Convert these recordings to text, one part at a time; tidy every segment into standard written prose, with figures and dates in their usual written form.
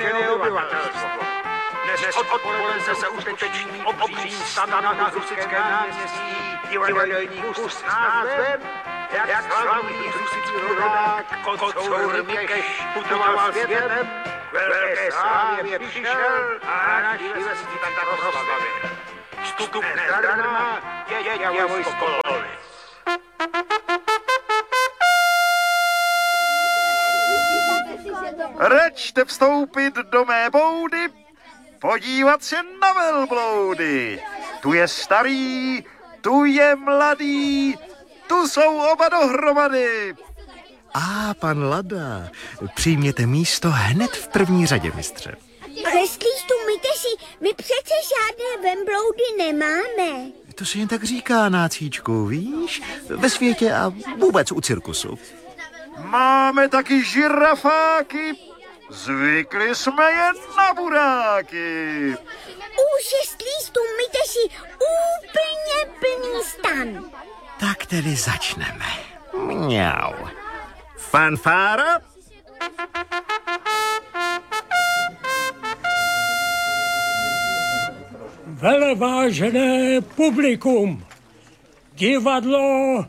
vážené obyvatelstvo. Dnes odpoledne se uskuteční obří stan na Husickém náměstí divadelní kus s názvem Jak slavný husický rodák kocour Mikeš putoval světem, velké slávě přišel a naší vesnici tak proslavil. Vstupné zdarma dětě vojsko Kolovic. Račte vstoupit do mé boudy, podívat se na velbloudy. Tu je starý, tu je mladý, tu jsou oba dohromady. Pan Lada, přijměte místo hned v první řadě, mistře. Restlístu, myjte si, my přece žádné vembloudy nemáme. To se jen tak říká, nácíčku, víš? Ve světě a vůbec u cirkusu. Máme taky žirafáky, zvykli jsme je na buráky. Už restlístu, myjte si úplně plný stan. Tak tedy začneme. Mňau. Fanfára? Velevážené publikum, divadlo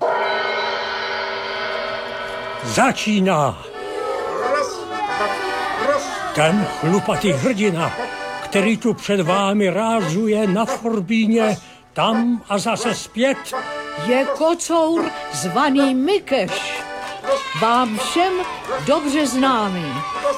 začíná. Ten chlupatý hrdina, který tu před vámi rázuje na forbíně, tam a zase zpět, je kocour zvaný Mikeš, vám všem dobře známý.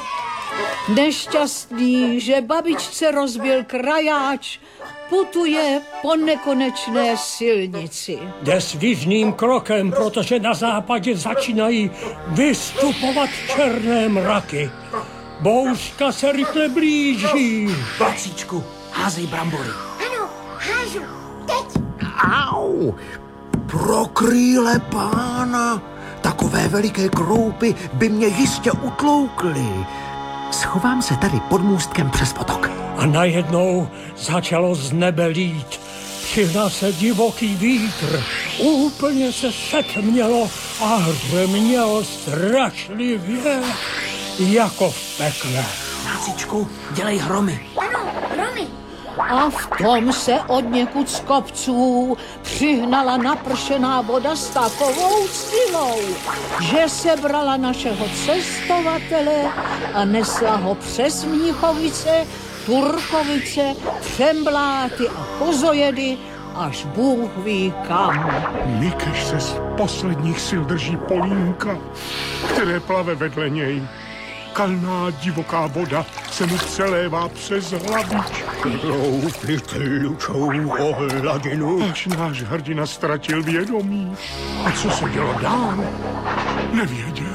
Nešťastný, že babičce rozbil krajáč, putuje po nekonečné silnici. jde svižným krokem, protože na západě začínají vystupovat černé mraky. Bouřka se rychle blíží. Bacíčku, házej brambory. Ano, hážu, teď. Au! Pro krýle pána, takové veliké kroupy by mě jistě utloukly. Schovám se tady pod můstkem přes potok. A najednou začalo z nebe lít. Přihnal se divoký vítr. Úplně se setmělo a hřmělo strašlivě, jako v pekle. Nácičku, dělej hromy. Ano, hromy. A v tom se odněkud z kopců přihnala napršená voda s takovou silou, že sebrala našeho cestovatele a nesla ho přes Mnichovice, Turkovice, Přembláty a Pozojedy, až Bůh ví kam. Mikeš se z posledních sil drží polínka, které plave vedle něj. Kalná divoká voda se mu přelévá přes hlavičku. Kroupit lučou hladinu. Až náš hrdina ztratil vědomí. A co se dělo dál? Nevěděl.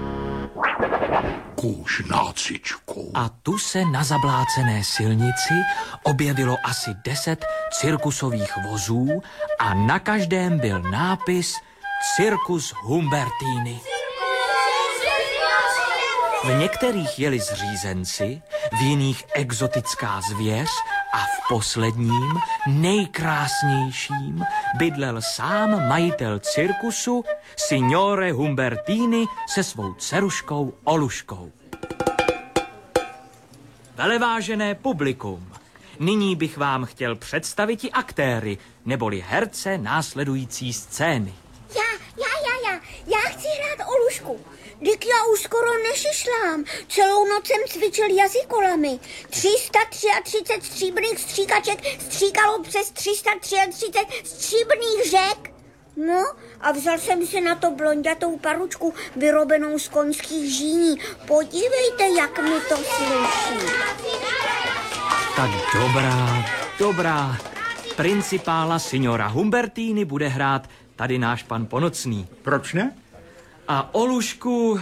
Kůž, nácičku. A tu se na zablácené silnici objevilo asi 10 cirkusových vozů a na každém byl nápis Cirkus Humbertini. V některých jeli zřízenci, v jiných exotická zvěř a v posledním, nejkrásnějším, bydlel sám majitel cirkusu, signore Humbertini se svou dceruškou Oluškou. Velevážené publikum, nyní bych vám chtěl představit i aktéry, neboli herce následující scény. Já chci hrát Olušku. Dík já už skoro nešišlám. Celou noc jsem cvičil jazykolami. 333 stříbrných stříkaček stříkalo přes 333 stříbrných řek. No a vzal jsem si na to blonďatou paručku vyrobenou z koňských žíní. Podívejte, jak mi to sluší. Tak dobrá. Principála signora Humbertini bude hrát tady náš pan Ponocný. Proč ne? A Olušku...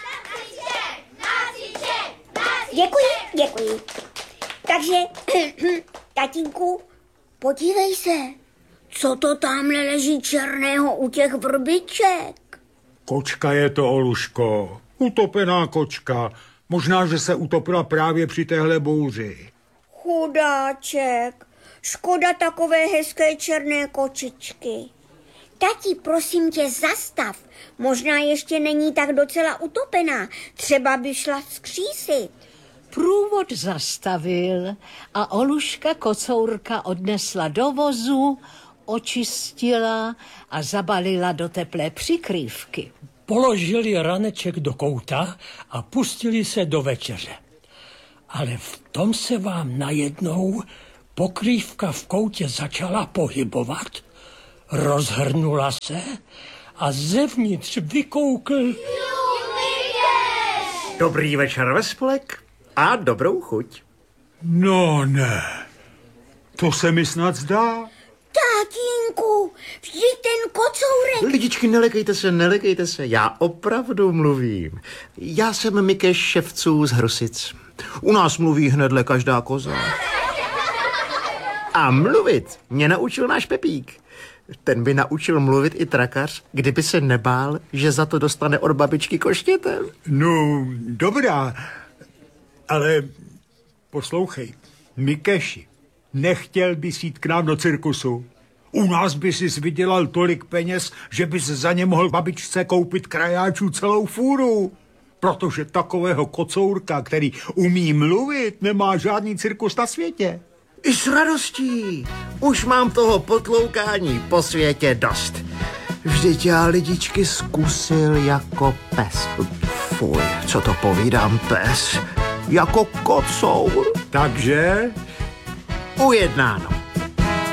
Děkuji. Takže, tatínku, podívej se, co to tamhle leží černého u těch vrbiček. Kočka je to, Oluško. Utopená kočka. Možná, že se utopila právě při téhle bouři. Chudáček, škoda takové hezké černé kočičky. Tati, prosím tě, zastav. Možná ještě není tak docela utopená. Třeba by šla vzkřísit. Průvod zastavil a Oluška Kocourka odnesla do vozu, očistila a zabalila do teplé přikrývky. Položili raneček do kouta a pustili se do večeře. Ale v tom se vám najednou pokrývka v koutě začala pohybovat, rozhrnula se a zevnitř vykoukl... Dobrý večer ve spolek a dobrou chuť. No ne, to se mi snad zdá. Tátínku, vždyť ten kocourek. Lidičky, nelekejte se, já opravdu mluvím. Já jsem Mikeš Ševců z Hrosic. U nás mluví hnedle každá koza. A mluvit mě naučil náš Pepík. Ten by naučil mluvit i trakař, kdyby se nebál, že za to dostane od babičky koštětem. No, dobrá, ale poslouchej, Mikeši, nechtěl bys jít k nám do cirkusu? U nás by si vydělal tolik peněz, že bys za ně mohl babičce koupit krajáčů celou fůru. Protože takového kocourka, který umí mluvit, nemá žádný cirkus na světě. I s radostí. Už mám toho potloukání po světě dost. Vždyť já lidičky zkusil jako pes. Fuj, co to povídám, pes? Jako kocour. Takže? Ujednáno.